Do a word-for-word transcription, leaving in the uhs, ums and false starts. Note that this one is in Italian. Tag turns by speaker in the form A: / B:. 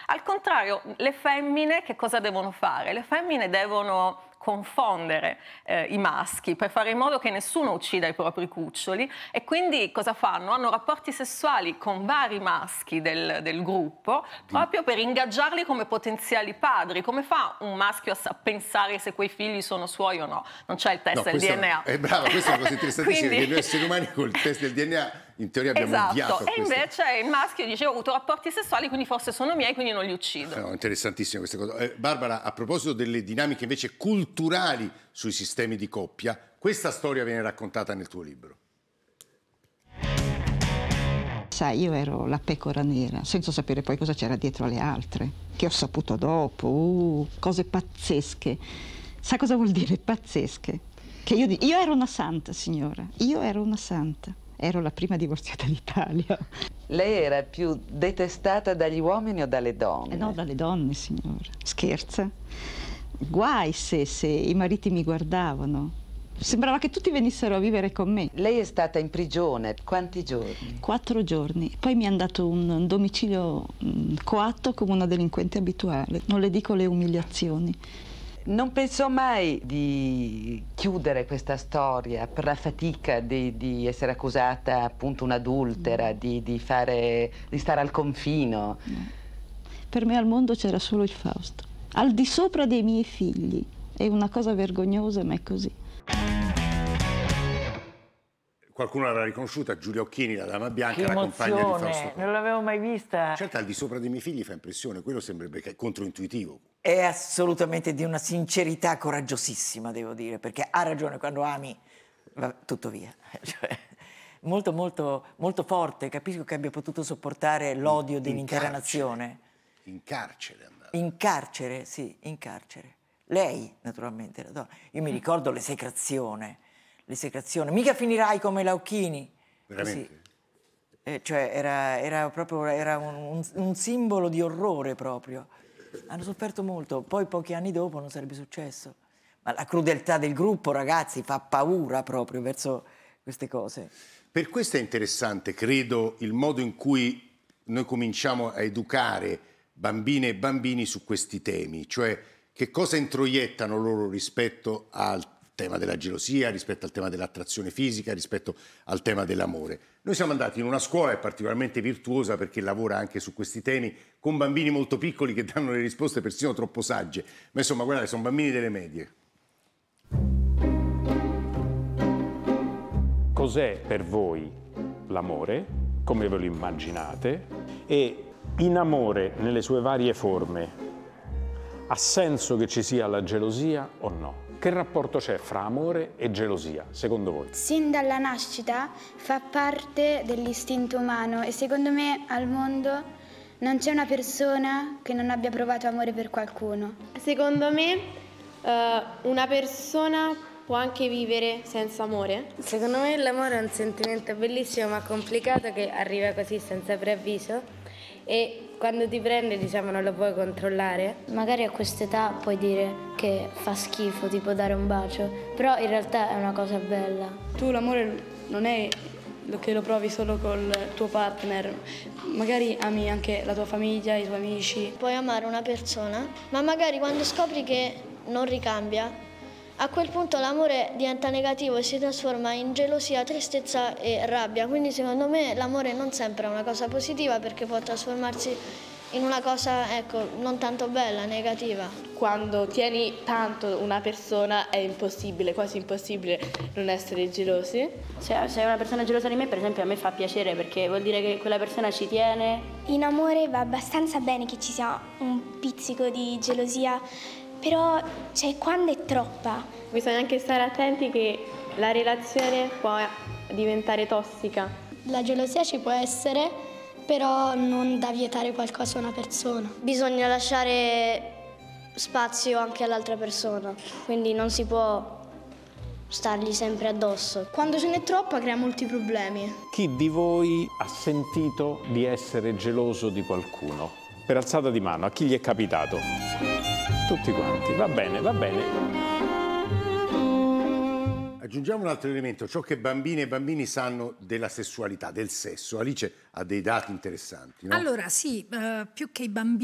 A: Al contrario, le femmine che cosa devono fare? Le femmine devono confondere eh, i maschi per fare in modo che nessuno uccida i propri cuccioli, e quindi cosa fanno? Hanno rapporti sessuali con vari maschi del, del gruppo proprio per ingaggiarli come potenziali padri. Come fa un maschio a sa- pensare se quei figli sono suoi o no? Non c'è il test
B: no,
A: del D N A.
B: È brava, questa è una cosa interessantissima,
A: Quindi...
B: perché noi esseri umani col test del D N A in teoria abbiamo
A: esatto.
B: ovviato a
A: E
B: questo.
A: invece il maschio dice: ho avuto rapporti sessuali, quindi forse sono miei, quindi non li uccido.
B: No, interessantissime queste cose. Eh, Barbara, a proposito delle dinamiche invece culturali sui sistemi di coppia, questa storia viene raccontata nel tuo libro.
C: Sai, io ero la pecora nera, senza sapere poi cosa c'era dietro alle altre, che ho saputo dopo, uh, cose pazzesche. Sa cosa vuol dire pazzesche? Che io, io ero una santa, signora, io ero una santa. Ero la prima divorziata d'Italia.
D: Lei era più detestata dagli uomini o dalle donne?
C: Eh no, dalle donne, signora. Scherza? Guai se, se i mariti mi guardavano. Sembrava che tutti venissero a vivere con me.
D: Lei è stata in prigione quanti giorni?
C: Quattro giorni. Poi mi hanno dato un domicilio coatto come una delinquente abituale. Non le dico le umiliazioni.
D: Non pensò mai di chiudere questa storia per la fatica di, di essere accusata appunto un'adultera, mm. di, di, fare, di stare al confino?
C: No. Per me al mondo c'era solo il Fausto, al di sopra dei miei figli. È una cosa vergognosa, ma è così.
B: Qualcuno l'avrà riconosciuta, Giulia Occhini, la dama bianca,
E: che
B: la compagna di Fausto.
E: Non l'avevo mai vista.
B: Certo, al di sopra dei miei figli fa impressione, quello sembrerebbe che è controintuitivo.
E: È assolutamente di una sincerità coraggiosissima, devo dire, perché ha ragione, quando ami va tutto via. Cioè, molto, molto, molto forte, capisco che abbia potuto sopportare l'odio di un'intera nazione.
B: In carcere andava.
E: In carcere, sì, in carcere. Lei, naturalmente, la donna. Io mi ricordo l'esecrazione. L'esecrazione, mica finirai come Lauchini.
B: Veramente?
E: Eh, cioè era, era proprio era un, un, un simbolo di orrore proprio. Hanno sofferto molto, poi pochi anni dopo non sarebbe successo. Ma la crudeltà del gruppo, ragazzi, fa paura proprio verso queste cose.
B: Per questo è interessante, credo, il modo in cui noi cominciamo a educare bambine e bambini su questi temi, cioè che cosa introiettano loro rispetto al tema della gelosia, rispetto al tema dell'attrazione fisica, rispetto al tema dell'amore. Noi siamo andati in una scuola che è particolarmente virtuosa perché lavora anche su questi temi, con bambini molto piccoli che danno le risposte persino troppo sagge, ma insomma guardate, sono bambini delle medie.
F: Cos'è per voi l'amore? Come ve lo immaginate? E in amore, nelle sue varie forme, ha senso che ci sia la gelosia o no? Che rapporto c'è fra amore e gelosia, secondo voi?
G: Sin dalla nascita fa parte dell'istinto umano e secondo me al mondo non c'è una persona che non abbia provato amore per qualcuno.
H: Secondo me uh, una persona può anche vivere senza amore.
I: Secondo me l'amore è un sentimento bellissimo ma complicato che arriva così senza preavviso e quando ti prende, diciamo, non lo puoi controllare.
J: Magari a quest'età puoi dire che fa schifo, tipo dare un bacio, però in realtà è una cosa bella.
K: Tu l'amore non è che lo provi solo col tuo partner, magari ami anche la tua famiglia, i tuoi amici.
L: Puoi amare una persona, ma magari quando scopri che non ricambia, a quel punto l'amore diventa negativo e si trasforma in gelosia, tristezza e rabbia. Quindi secondo me l'amore non sempre è una cosa positiva perché può trasformarsi in una cosa, ecco, non tanto bella, negativa.
M: Quando tieni tanto una persona è impossibile, quasi impossibile non essere gelosi.
J: Se, se una persona è gelosa di me, per esempio, a me fa piacere perché vuol dire che quella persona ci tiene.
G: In amore va abbastanza bene che ci sia un pizzico di gelosia, però cioè, quando è troppa.
H: Bisogna anche stare attenti che la relazione può diventare tossica.
L: La gelosia ci può essere, però non da vietare qualcosa a una persona. Bisogna lasciare spazio anche all'altra persona, quindi non si può stargli sempre addosso.
K: Quando ce n'è troppa crea molti problemi.
F: Chi di voi ha sentito di essere geloso di qualcuno? Per alzata di mano, a chi gli è capitato? Tutti quanti, va bene, va bene.
B: Aggiungiamo un altro elemento, ciò che bambine e bambini sanno della sessualità, del sesso. Alice ha dei dati interessanti, no?
N: Allora sì, eh, più che i bambini